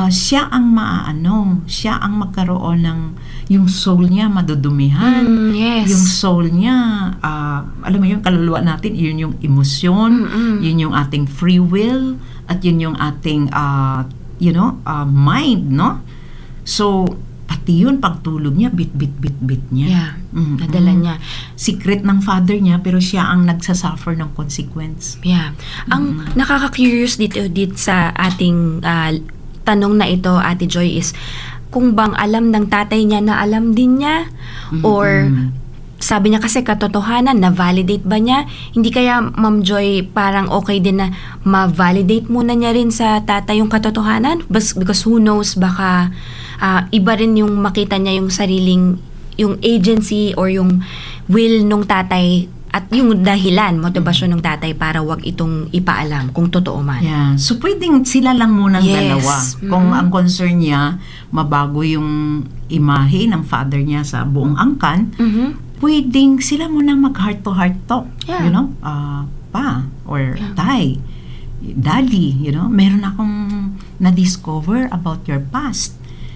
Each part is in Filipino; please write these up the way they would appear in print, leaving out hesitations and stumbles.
siya ang siya ang magkaroon ng yung soul niya madudumihan. Yes. Yung soul niya, alam mo yung kaluluwa natin, yun yung emosyon, yun yung ating free will, at yun yung ating, mind, no? So, pati yun, pagtulog niya, bit niya. Yeah, nadala niya. Secret ng father niya, pero siya ang nagsasuffer ng consequence. Yeah. Ang nakaka-curious dito sa ating tanong na ito, Ate Joy, is kung bang alam ng tatay niya na alam din niya, or sabi niya kasi katotohanan, na-validate ba niya? Hindi kaya, Ma'am Joy, parang okay din na ma-validate muna niya rin sa tatay yung katotohanan? Because who knows, baka iba rin yung makita niya yung sariling, yung agency or yung will nung tatay at yung dahilan, motibasyon ng tatay para wag itong ipaalam kung totoo man. Yeah. So, pwedeng sila lang munang dalawa. Kung ang concern niya, mabago yung imahe ng father niya sa buong angkan, pwedeng sila munang mag-heart to heart talk. Yeah. You know, pa or tay, daddy, you know, meron akong na-discover about your past.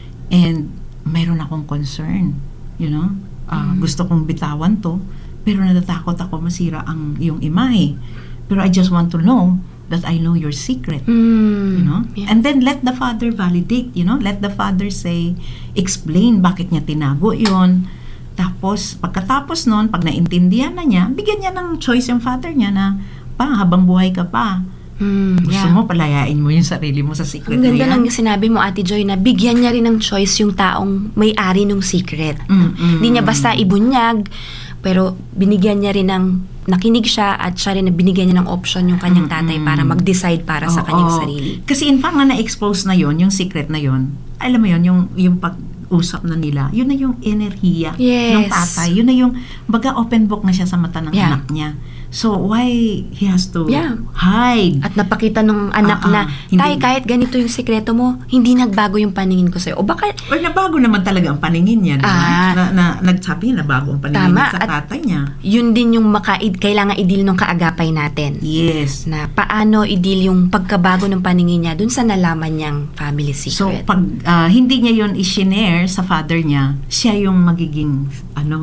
And meron akong concern, you know. Gusto kong bitawan to, pero natatakot ako masira ang iyong imahe. Pero I just want to know that I know your secret, you know. Yeah. And then let the father validate, you know. Let the father say, explain bakit niya tinago yon. Tapos, pagkatapos nun, pag naintindihan na niya, bigyan niya ng choice yung father niya na, habang buhay ka pa, gusto mo, palayain mo yung sarili mo sa secret na yan. Ang ganda ng sinabi mo, Ate Joy, na bigyan niya rin ng choice yung taong may-ari ng secret. Hindi niya basta ibunyag, pero binigyan niya rin ng, nakinig siya at siya rin na binigyan niya ng option yung kanyang tatay para mag-decide para sa kanyang sarili. Kasi in fact, na na-expose na yon, yung secret na yon, alam mo yon, yung pag-usap na nila, yun na yung enerhiya ng tatay. Yun na yung, baga open book na siya sa mata ng anak niya. So, why he has to hide? At napakita ng anak na, tay, kahit ganito yung sekreto mo, hindi nagbago yung paningin ko sa'yo. O baka... Or nabago naman talaga ang paningin niya. Nagsabi niya, nabago ang paningin niya sa tatay niya. Yun din yung kailangan i-deal ng kaagapay natin. Yes. Na paano i-deal yung pagkabago ng paningin niya dun sa nalaman niyang family secret. So, pag hindi niya yun i-share sa father niya, siya yung magiging,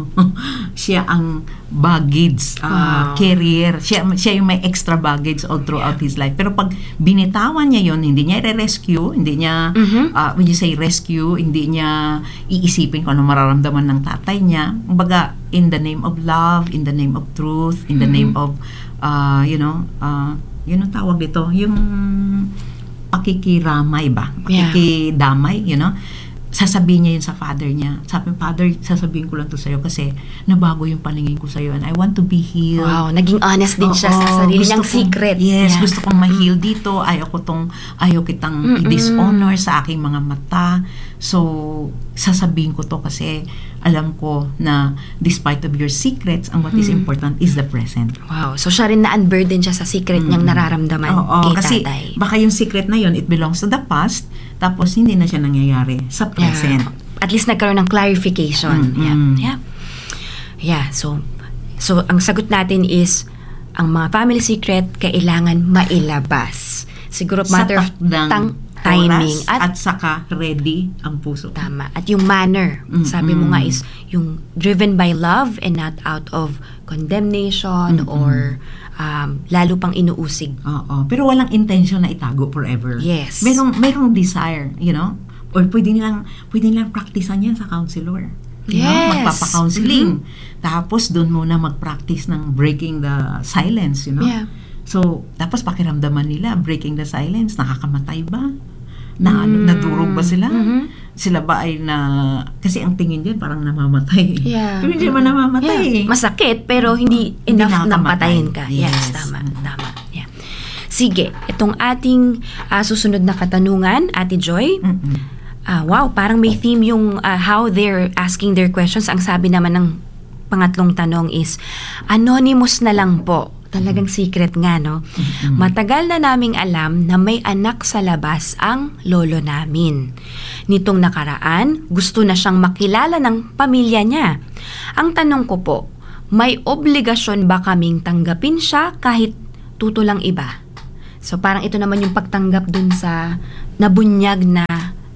siya ang baggage, carrier. Siya yung may extra baggage all throughout his life. Pero pag binitawan niya yon, hindi niya i-rescue, hindi niya, when you say rescue, hindi niya iisipin kung ano mararamdaman ng tatay niya. Kumbaga, in the name of love, in the name of truth, in the name of, yun ang tawag dito, yung pakikiramay ba? Pakikidamay, you know? Sasabihin niya yun sa father niya. Sabi, father, sasabihin ko lang to sa'yo kasi nabago yung paningin ko sa'yo and I want to be healed. Wow, naging honest din siya sa sarili niyang secret. Yes, gusto kong ma-heal dito. Ayaw kitang i-dishonor sa aking mga mata. So, sasabihin ko to kasi alam ko na despite of your secrets, ang what is important is the present. Wow, so siya rin na-unburden siya sa secret niyang nararamdaman kay kasi tatay. Baka yung secret na yun, it belongs to the past, tapos hindi na siya nangyayari sa present. Yeah. At least nagkaroon ng clarification. So ang sagot natin is, ang mga family secret kailangan mailabas. Siguro matter of timing at saka ready ang puso. Tama. At yung manner, sabi mo nga, is yung driven by love and not out of condemnation or lalo pang inuusig. Pero walang intention na itago forever. Yes. Merong desire, you know? Or pwede nilang practicean yan sa counselor. You know? Magpapa-counseling. Tapos doon muna mag-practice ng breaking the silence, you know? Yeah. So, tapos pakiramdaman nila, breaking the silence, nakakamatay ba? Nadurog ba sila? Sila ba ay kasi ang tingin din parang namamatay. Yeah. Pero hindi naman namamatay. Masakit, pero hindi enough na patayin ka. Yes. Tama. Yeah. Sige, itong ating susunod na katanungan, Ate Joy. Wow, parang may theme yung how they're asking their questions. Ang sabi naman ng pangatlong tanong is, anonymous na lang po. Talagang secret nga, no? Matagal na naming alam na may anak sa labas ang lolo namin. Nitong nakaraan, gusto na siyang makilala ng pamilya niya. Ang tanong ko po, may obligasyon ba kaming tanggapin siya kahit tuto lang iba? So parang ito naman yung pagtanggap dun sa nabunyag na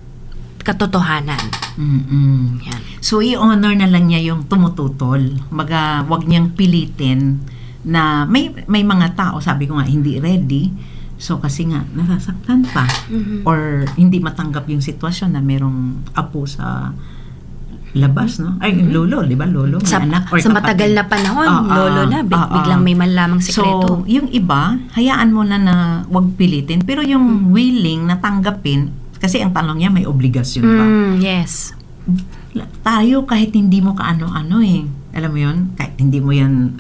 katotohanan. Yan. So, i-honor na lang niya yung tumututol. Wag niyang pilitin na may mga tao, sabi ko nga, hindi ready. So, kasi nga, nasasaktan pa. Or hindi matanggap yung sitwasyon na merong apo sa labas, no? Ay, lolo, di ba? Lolo, may anak or sa kapatid. matagal na panahon, lolo na, biglang may malamang sekreto. So, yung iba, hayaan mo na wag pilitin. Pero yung willing na tanggapin, kasi ang tanong niya, may obligasyon ba? Yes. Tayo, kahit hindi mo kaano-ano alam mo yun, kahit hindi mo yan,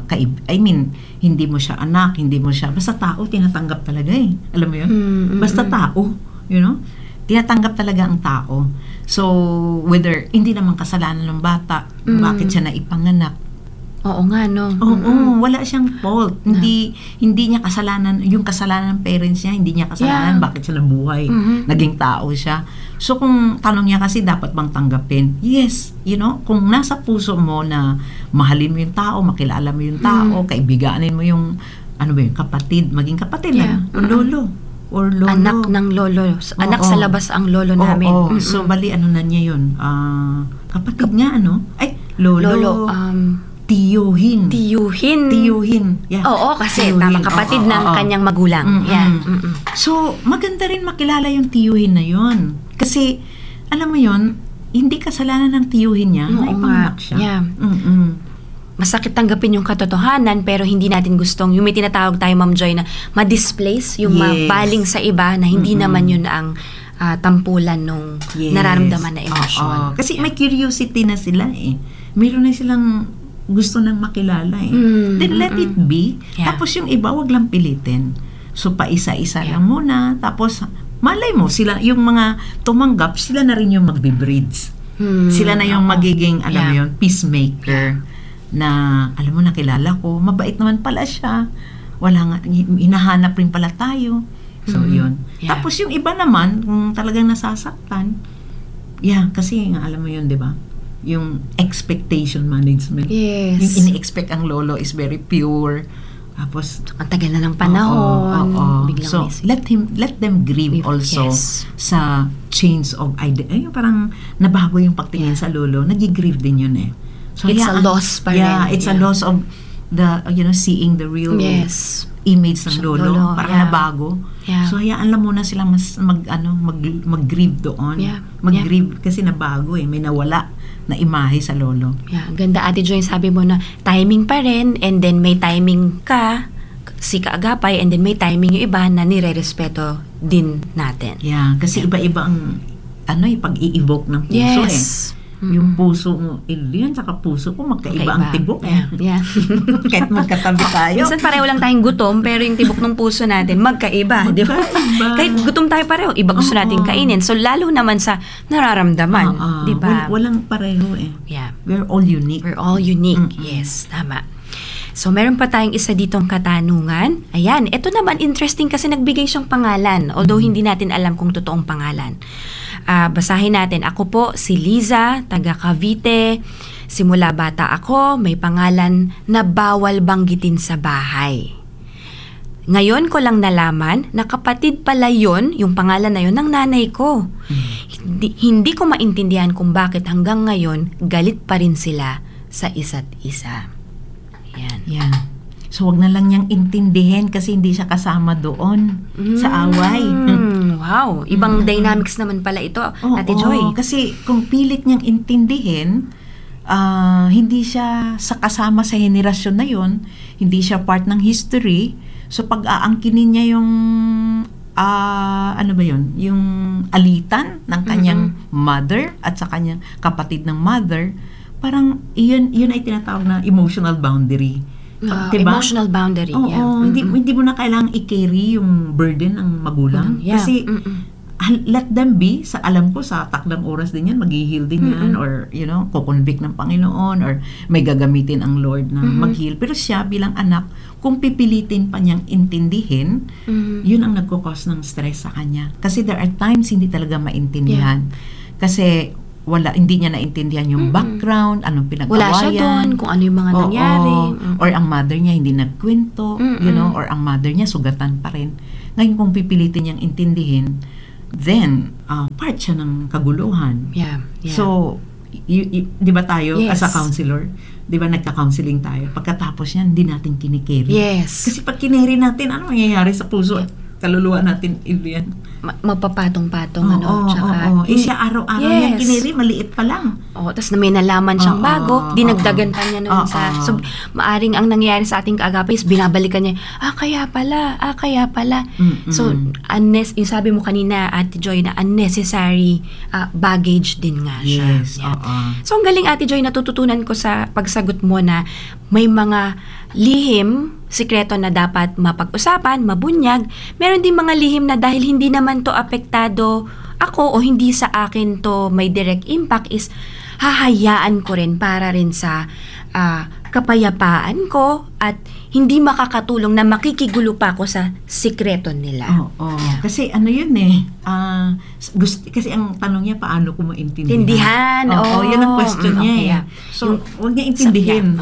hindi mo siya anak, hindi mo siya, basta tao, tinatanggap talaga alam mo yun? Basta tao, tinatanggap talaga ang tao. So, whether, hindi naman kasalanan ng bata, bakit siya naipanganak. Oo nga, no? Oo, wala siyang fault. Hindi niya kasalanan, yung kasalanan ng parents niya, hindi niya kasalanan bakit siya nabuhay. Naging tao siya. So, kung tanong niya kasi, dapat bang tanggapin? Yes, kung nasa puso mo na mahalin mo yung tao, makilala mo yung tao, kaibiganin mo yung, kapatid, maging kapatid na, lolo. Or lolo. Anak ng lolo. Anak sa labas ang lolo namin. So, bali, na niya yun? Kapatid niya, Lolo. Tiyuhin. Yeah. Oo, kasi tiyuhin. tama, kapatid ng kanyang magulang. So, maganda rin makilala yung tiyuhin na yun. Kasi, alam mo yun, hindi kasalanan ng tiyuhin niya na ipanganak siya. Yeah. Masakit tanggapin yung katotohanan, pero hindi natin gustong, yung may tinatawag tayo, Ma'am Joy, na ma-displace, yung mabaling sa iba na hindi naman yun ang tampulan nung nararamdaman na emosyon. Kasi may curiosity na sila Meron na silang gusto nang makilala Then let it be. Tapos yung iba, wag lang pilitin. So, paisa-isa lang muna. Tapos, malay mo, sila, yung mga tumanggap, sila na rin yung magbe-breeds. Sila na yung magiging, alam mo yun, peacemaker. Na, alam mo, nakilala ko, mabait naman pala siya. Wala nga, hinahanap rin pala tayo. So, yun. Tapos yung iba naman, kung talagang nasasaktan, kasi nga, alam mo yun, di ba? Yung expectation management. Yes. Yung ini-expect ang lolo is very pure. Tapos, ang tagal na ng panahon. So, let them grieve also sa change of idea. Parang nabago yung pagtingin sa lolo. Nag-grieve din yun So, it's a loss pa rin. It's a loss of the, seeing the real image ng lolo. Parang nabago. So, hayaan lang muna sila mag-grieve doon. Mag-grieve kasi nabago may nawala na imahe sa lolo. Ganda, Ate Joy, sabi mo na timing pa rin, and then may timing ka, si kaagapay, and then may timing yung iba na nire-respeto din natin. Kasi iba-iba ang pag-i-evoke ng puso Yung puso mo, yan, saka puso ko, magkaiba ang tibok. Kahit magkatabi tayo. Minsan pareho lang tayong gutom, pero yung tibok ng puso natin, magkaiba. Di ba? Kahit gutom tayo pareho, iba gusto natin kainin. So, lalo naman sa nararamdaman. Di ba? Walang pareho We're all unique. We're all unique. Yes, tama. So, meron pa tayong isa ditong katanungan. Ayan, ito naman interesting kasi nagbigay siyang pangalan. Although hindi natin alam kung totoong pangalan. Basahin natin. Ako po, si Liza, taga Cavite. Simula bata ako, may pangalan na bawal banggitin sa bahay. Ngayon ko lang nalaman na kapatid pala yon, yung pangalan na yon, ng nanay ko. Hindi ko maintindihan kung bakit hanggang ngayon galit pa rin sila sa isa't isa. Yan. So, wag na lang niyang intindihin kasi hindi siya kasama doon sa away. Wow. Ibang dynamics naman pala ito, Ate Joy. Kasi kung pilit niyang intindihin, hindi siya kasama sa henerasyon na yon, hindi siya part ng history. So, pag-aangkinin niya yung yung alitan ng kanyang mother at sa kanyang kapatid ng mother, parang yun ay tinatawag na emotional boundary. Diba? Emotional boundary. Hindi mo na kailangang i-carry yung burden ng magulang. Kasi let them be. Alam ko sa takdang oras din yan, mag-heal din yan, or kukonvict ng Panginoon, or may gagamitin ang Lord na mag-heal. Pero siya bilang anak, kung pipilitin pa niyang intindihin, yun ang nagkukos ng stress sa kanya. Kasi there are times hindi talaga maintindihan. Kasi hindi niya naintindihan yung background, anong pinag-awayan. Wala siya doon, kung ano yung mga nangyari. Or ang mother niya hindi nagkwento, or ang mother niya sugatan pa rin. Ngayon kung pipilitin niyang intindihin, then part siya ng kaguluhan. Yeah. So, di ba tayo Yes. as a counselor, di ba nagka-counseling tayo? Pagkatapos yan, hindi natin kinikeri. Yes. Kasi pag kineri natin, ano mangyayari sa puso at kaluluwa natin? Yan. Magpapatong-patong, Oo. Siya araw-araw yan kineri, maliit pa lang. Tapos may nalaman siyang bago, dinagdagan pa niya noon sa... So, maaring ang nangyayari sa ating kaagapay is binabalikan niya, kaya pala. So, yung sabi mo kanina, Ate Joy, na unnecessary baggage din nga siya. Yes, So, ang galing, Ate Joy, natututunan ko sa pagsagot mo na may mga lihim, sikreto na dapat mapag-usapan, mabunyag. Meron din mga lihim na dahil hindi naman to apektado ako o hindi sa akin to may direct impact, is hahayaan ko rin para rin sa kapayapaan ko at hindi makakatulong na makikigulo pa ako sa sikreto nila. Kasi ano yun kasi ang tanong niya, paano ko maintindihan? Tindihan. Yun ang question niya. Yeah. So, huwag niya intindihin.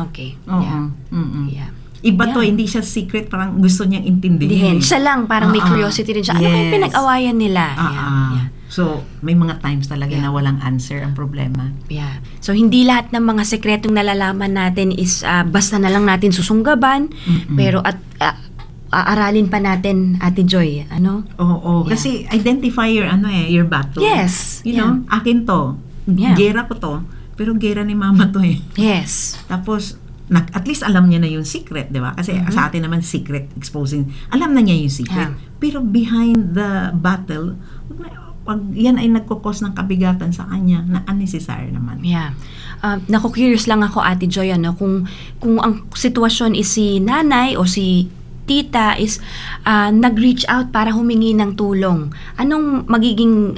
Iba to, hindi siya secret, parang gusto niyang intindihin. Siya lang, parang may curiosity rin siya. Ano kayong pinag-awayan nila? So, may mga times talaga na walang answer ang problema. So, hindi lahat ng mga sekretong nalalaman natin is basta na lang natin susunggaban, pero aaralin pa natin, Ate Joy, ano? Kasi identify your battle. Yes. You know, akin to. Gera ko to, pero gera ni mama to eh. Yes. Tapos, at least alam niya na yung secret, di ba? Kasi sa atin naman, secret exposing. Alam na niya yung secret. Pero behind the battle, pag yan ay nagkukos ng kabigatan sa kanya, na unnecessary naman. Naku-curious lang ako, Ate Joy, kung ang sitwasyon is si nanay o si tita is nag-reach out para humingi ng tulong. Anong magiging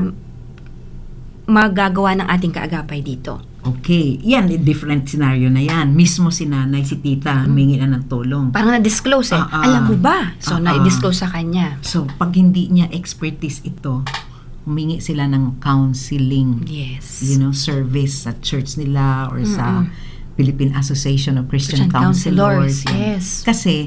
magagawa ng ating kaagapay dito? Okay. Yan, different scenario na yan. Mismo si nanay, si tita, humingi na ng tulong. Parang na-disclose Alam mo ba? So, na-disclose sa kanya. So, pag hindi niya expertise ito, humingi sila ng counseling. Yes. Service sa church nila or sa Philippine Association of Christian Counselors. Yes. Kasi,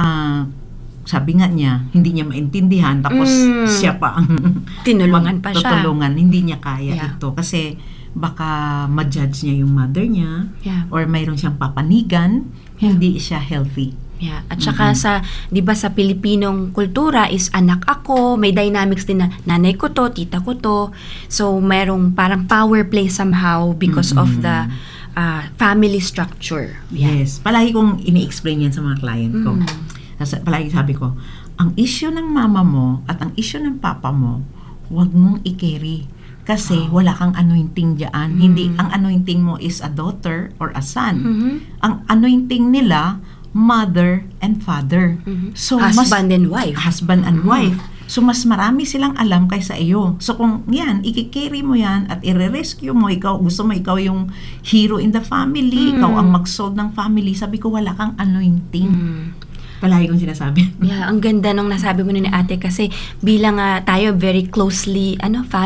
sabi nga niya, hindi niya maintindihan, tapos siya pa ang tinulungan pa siya. Tutulungan. Hindi niya kaya ito. Kasi, baka ma-judge niya yung mother niya or mayroon siyang papanigan, hindi siya healthy. At saka sa, 'di ba, sa Pilipinong kultura is anak ako, may dynamics din na nanay ko to, tita ko to. So merong parang power play somehow because of the family structure. Yes. Palagi kong ini-explain yan sa mga client ko. Palagi sabi ko, ang issue ng mama mo at ang issue ng papa mo, huwag mong i-carry. Kasi wala kang anointing diyan. Hindi, ang anointing mo is a daughter or a son. Ang anointing nila, mother and father. So husband and wife. Husband and wife. So mas marami silang alam kaysa iyo. So kung yan, i-carry mo yan at i-rescue mo, gusto mo ikaw yung hero in the family, ikaw ang mag-solve ng family, sabi ko wala kang anointing. Palagi kong sinasabi. Ang ganda nung nasabi mo ni ate, kasi bilang tayo very closely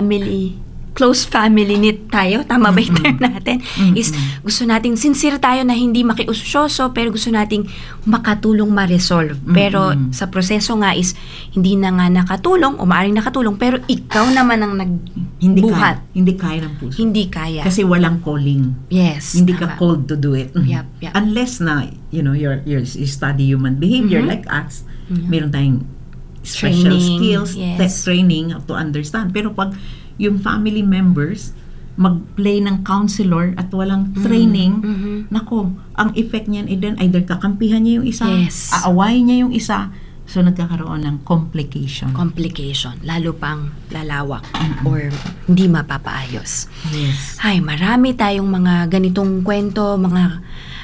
close family knit tayo, tama ba yung term natin? Is gusto nating sincere tayo na hindi makiusyoso, pero gusto nating makatulong ma-resolve. Pero sa proseso nga is hindi na nga nakatulong o maaaring nakatulong, pero ikaw naman ang nagbuhat. Hindi kaya ng puso. Hindi kaya. Kasi walang calling. Yes. Hindi ka called to do it. Yep. Unless na, you study human behavior like us, meron tayong special skills, training to understand. Pero pag yung family members mag-play ng counselor at walang training, nako, ang effect niyan either kakampihan niya yung isa, aawayin niya yung isa, so nagkakaroon ng complication, lalo pang lalawak or hindi mapapaayos. Yes. Ay, marami tayong mga ganitong kwento, mga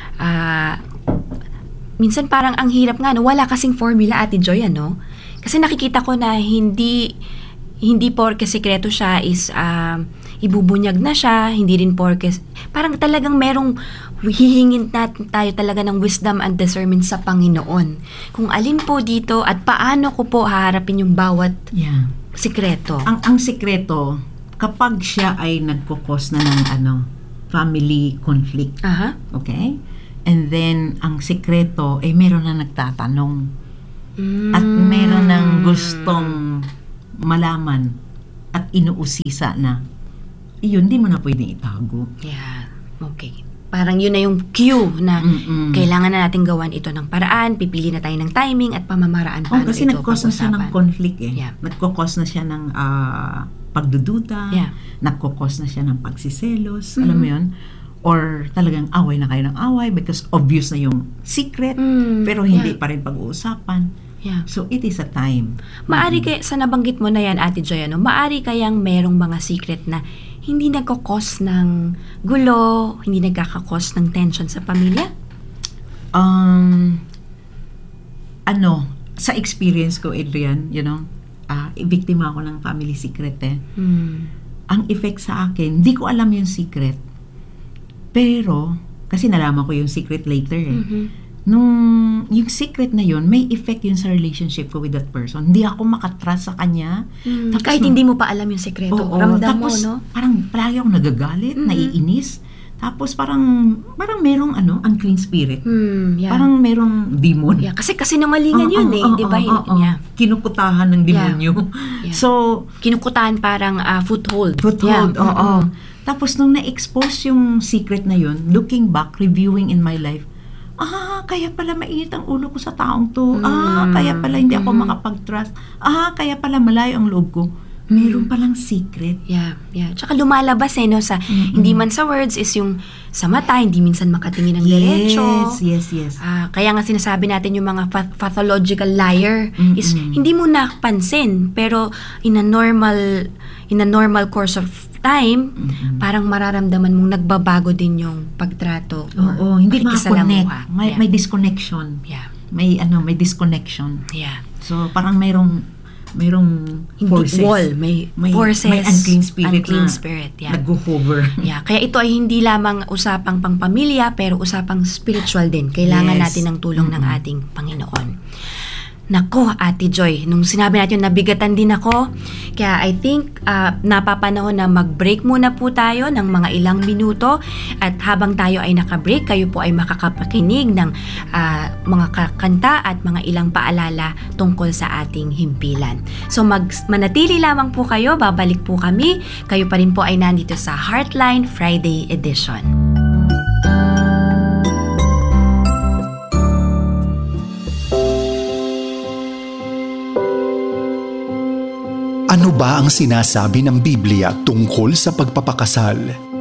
minsan parang ang hirap nga, wala kasing formula, Ate Joy, kasi nakikita ko na hindi porke sekreto siya is ibubunyag na siya, hindi rin porke, parang talagang merong hihingin natin tayo talaga ng wisdom and discernment sa Panginoon. Kung alin po dito at paano ko po haharapin yung bawat sikreto. Ang sikreto, kapag siya ay nagkukos na ng family conflict. Okay? And then, ang sikreto, meron na nagtatanong. At meron ng gustong malaman at inuusisa na, yun, di mo na pwedeng itago. Yeah. Okay. Parang yun na yung cue na kailangan na natin gawan ito ng paraan, pipili na tayo ng timing at pamamaraan paano kasi ito nag-cause na siya ng conflict eh. Yeah. Nagko-cause na siya ng pagdududa, Yeah. nagko-cause na siya ng pagsiselos, alam mo yun? Or talagang away na kayo ng away because obvious na yung secret, pero hindi pa rin pag-uusapan. Yeah. So, it is a time. Maari kaya, sa nabanggit mo na yan, Ate Joy, maari kayang merong mga secret na hindi nagkakos ng gulo, hindi nagkakakos ng tension sa pamilya? Sa experience ko, Adrian, biktima ako ng family secret eh. Ang effect sa akin, di ko alam yung secret. Pero, kasi nalaman ko yung secret later eh. Nung yung secret na yun, may effect yun sa relationship ko with that person. Hindi ako makatrust sa kanya. Tapos, kahit hindi mo pa alam yung sekreto, ramdam mo, no? Parang palagi akong nagagalit, naiinis. Tapos parang merong unclean spirit. Yeah. Parang merong demon. Yeah, kasi nungalingan yun eh, di ba? Yeah. Kinukutahan ng demonyo. Yeah. So, kinukutahan parang foothold. Foothold, oo. Tapos nung na-expose yung secret na yun, looking back, reviewing in my life, kaya pala mainit ang ulo ko sa taong to. Kaya pala hindi ako makapag-trust. Kaya pala malayo ang loob ko. Meron palang secret. Yeah. Tsaka lumalabas no, sa, hindi man sa words, is yung sa mata, hindi minsan makatingin ng diretso. Yes. Kaya nga sinasabi natin yung mga pathological liar, is hindi mo napansin, pero in a normal course of time, parang mararamdaman mong nagbabago din yung pagtrato. Oo, hindi makakonect. May disconnection. Yeah. May disconnection. Yeah. So, parang mayroong forces. May forces. May unclean spirit. Yeah. Nag-hover. Yeah. Kaya ito ay hindi lamang usapang pangpamilya, pero usapang spiritual din. Kailangan natin ng tulong ng ating Panginoon. Nako, Ate Joy, nung sinabi natin nabigatan din ako, kaya I think napapanahon na mag-break muna po tayo ng mga ilang minuto, at habang tayo ay naka-break, kayo po ay makakapakinig ng mga kanta at mga ilang paalala tungkol sa ating himpilan. So manatili lamang po kayo, babalik po kami. Kayo pa rin po ay nandito sa Heartline Friday Edition. Ano ba ang sinasabi ng Biblia tungkol sa pagpapakasal?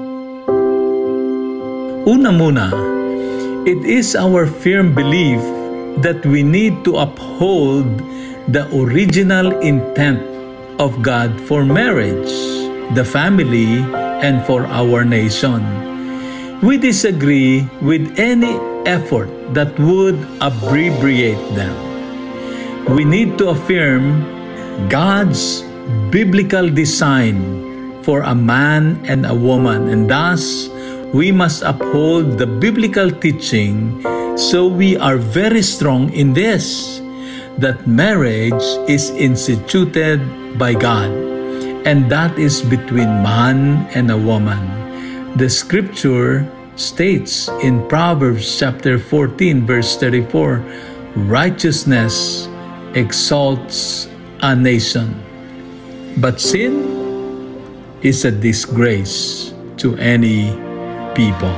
Una muna, it is our firm belief that we need to uphold the original intent of God for marriage, the family, and for our nation. We disagree with any effort that would abbreviate them. We need to affirm God's biblical design for a man and a woman, and thus we must uphold the biblical teaching. So we are very strong in this, that marriage is instituted by God, and that is between man and a woman. The scripture states in Proverbs chapter 14 verse 34, righteousness exalts a nation, but sin is a disgrace to any people.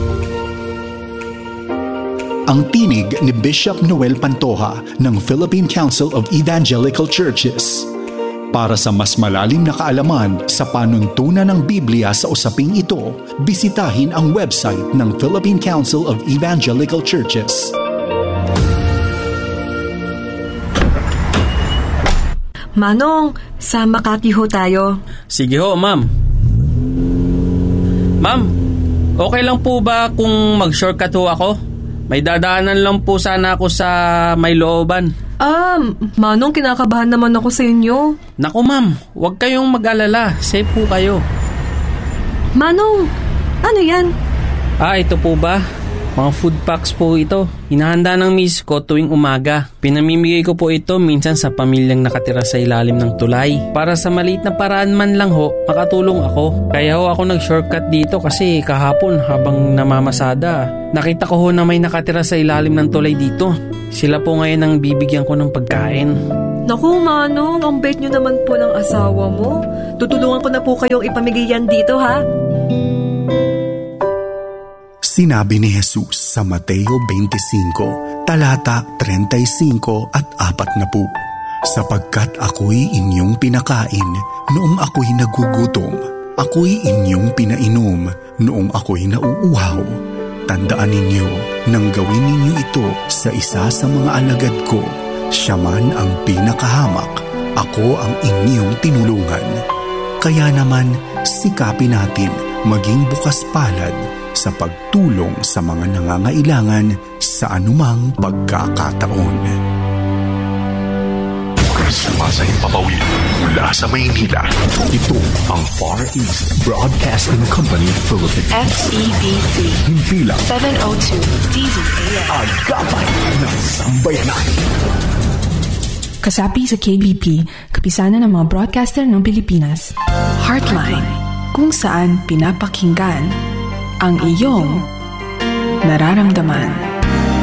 Ang tinig ni Bishop Noel Pantoja ng Philippine Council of Evangelical Churches. Para sa mas malalim na kaalaman sa panuntunan ng Biblia sa usaping ito, bisitahin ang website ng Philippine Council of Evangelical Churches. Manong, sa Makati ho tayo. Sige ho, ma'am. Ma'am, okay lang po ba kung mag-shortcut ho ako? May dadaanan lang po sana ako sa may looban. Manong, kinakabahan naman ako sa inyo. Naku ma'am, huwag kayong mag-alala. Safe po kayo. Manong, ano yan? Ito po ba? Mga food packs po ito. Hinahanda ng miss ko tuwing umaga. Pinamimigay ko po ito minsan sa pamilyang nakatira sa ilalim ng tulay. Para sa maliit na paraan man lang ho, makatulong ako. Kaya ho ako nag-shortcut dito kasi kahapon habang namamasada, nakita ko ho na may nakatira sa ilalim ng tulay dito. Sila po ngayon ang bibigyan ko ng pagkain. Naku, Manong, ang bait nyo naman po ng asawa mo. Tutulungan ko na po kayong ipamigay yan dito, ha? Sinabi ni Jesus sa Mateo 25, talata 35 at 40, sapagkat ako'y inyong pinakain noong ako'y nagugutom, ako'y inyong pinainom noong ako'y nauuhaw. Tandaan ninyo, nang gawin ninyo ito sa isa sa mga alagad ko, siya man ang pinakahamak, ako ang inyong tinulungan. Kaya naman, sikapin natin maging bukas palad sa pagtulong sa mga nangangailangan sa anumang pagkakataon. Sumasahing papawid mula sa Maynila. Ito ang Far East Broadcasting Company Philippines. FEBC. Himpilang 702 DZAM. Agapay ng Sambayanan. Kasapi sa KBP, kapisanan ng mga broadcaster ng Pilipinas. Heartline, kung saan pinapakinggan ang iyong nararamdaman.